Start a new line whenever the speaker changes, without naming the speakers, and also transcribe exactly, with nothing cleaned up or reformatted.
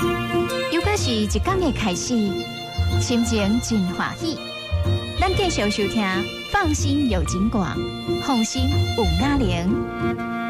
又搁是一天的开始，心情真欢喜。咱继续收听，放心有景广，放心有雅玲。